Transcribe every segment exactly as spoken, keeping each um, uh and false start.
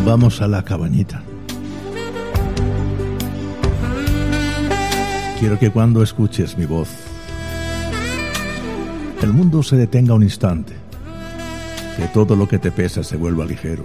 Vamos a la cabañita. Quiero que cuando escuches mi voz, el mundo se detenga un instante, que todo lo que te pesa se vuelva ligero,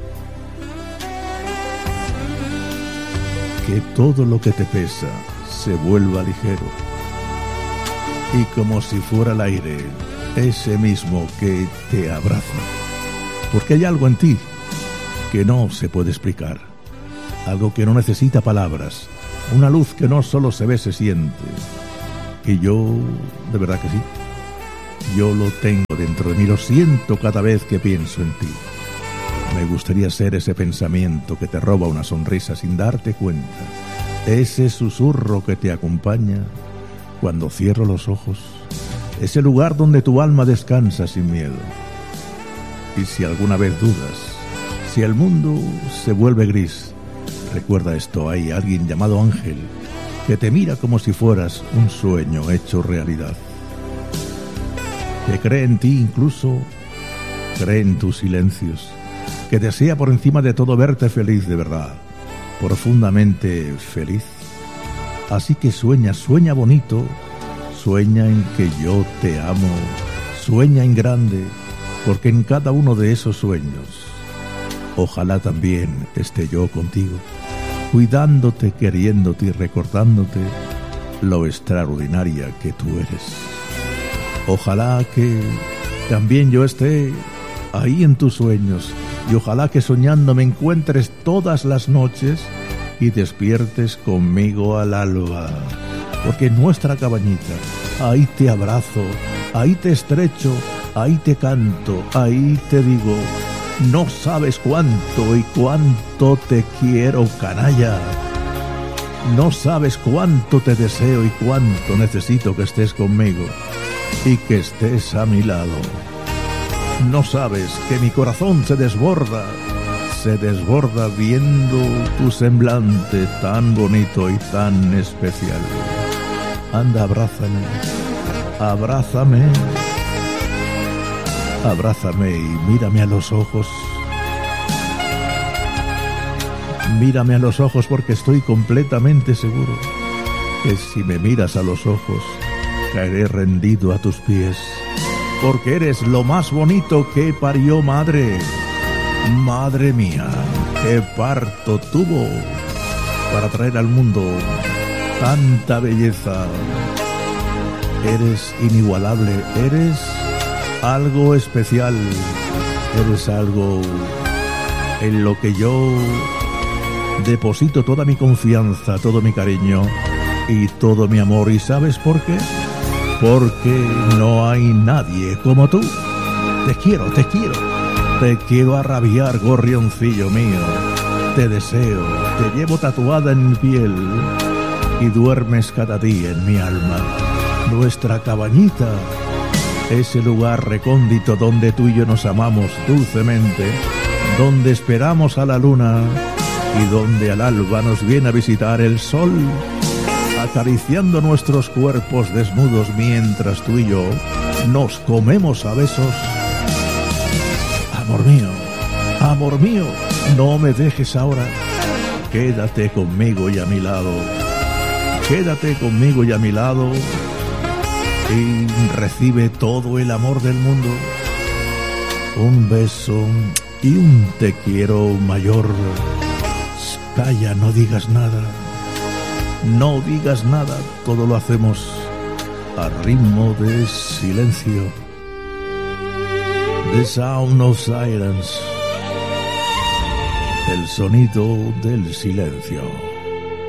que todo lo que te pesa se vuelva ligero, y como si fuera el aire, ese mismo que te abraza, porque hay algo en ti que no se puede explicar, algo que no necesita palabras, una luz que no solo se ve, se siente. Y yo, de verdad que sí, yo lo tengo dentro de mí, lo siento cada vez que pienso en ti. Me gustaría ser ese pensamiento que te roba una sonrisa sin darte cuenta, ese susurro que te acompaña cuando cierro los ojos, ese lugar donde tu alma descansa sin miedo. Y si alguna vez dudas, si el mundo se vuelve gris, recuerda esto, hay alguien llamado Ángel que te mira como si fueras un sueño hecho realidad, que cree en ti, incluso cree en tus silencios, que desea por encima de todo verte feliz de verdad, profundamente feliz. Así que sueña, sueña bonito, sueña en que yo te amo, sueña en grande, porque en cada uno de esos sueños ojalá también esté yo contigo, cuidándote, queriéndote y recordándote lo extraordinaria que tú eres. Ojalá que también yo esté ahí en tus sueños, y ojalá que soñando me encuentres todas las noches y despiertes conmigo al alba, porque en nuestra cabañita, ahí te abrazo, ahí te estrecho, ahí te canto, ahí te digo: no sabes cuánto y cuánto te quiero, canalla. No sabes cuánto te deseo y cuánto necesito que estés conmigo y que estés a mi lado. No sabes que mi corazón se desborda, se desborda viendo tu semblante tan bonito y tan especial. Anda, abrázame, abrázame. Abrázame y mírame a los ojos. Mírame a los ojos, porque estoy completamente seguro que si me miras a los ojos, caeré rendido a tus pies, porque eres lo más bonito que parió madre. Madre mía, qué parto tuvo para traer al mundo tanta belleza. Eres inigualable, eres algo especial, eres algo en lo que yo deposito toda mi confianza, todo mi cariño y todo mi amor. ¿Y sabes por qué? Porque no hay nadie como tú. Te quiero, te quiero, te quiero arrabiar, gorrioncillo mío. Te deseo, te llevo tatuada en mi piel y duermes cada día en mi alma. Nuestra cabañita, ese lugar recóndito donde tú y yo nos amamos dulcemente, donde esperamos a la luna y donde al alba nos viene a visitar el sol, acariciando nuestros cuerpos desnudos mientras tú y yo nos comemos a besos. Amor mío, amor mío, no me dejes ahora, quédate conmigo y a mi lado, quédate conmigo y a mi lado. Y recibe todo el amor del mundo, un beso y un te quiero mayor. Calla, no digas nada, no digas nada, todo lo hacemos a ritmo de silencio. The sound of silence, el sonido del silencio.